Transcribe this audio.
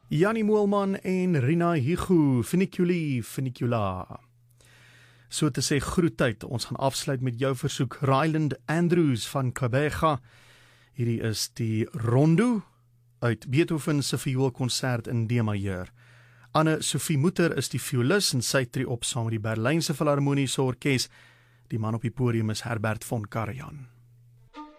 Jannie Moelman en Rina Higu, Funiculi, Funicula. So te sê groetheid, ons gaan afsluit met jou versoek, Ryland Andrews van Kabega. Hierdie is die Rondo uit Beethoven se vioolkonsert in D majeur. Anne Sofie Moeter is die violis en sy tree op saam met die Berlynse Filharmoniese Orkees. Die man op die podium is Herbert von Karajan.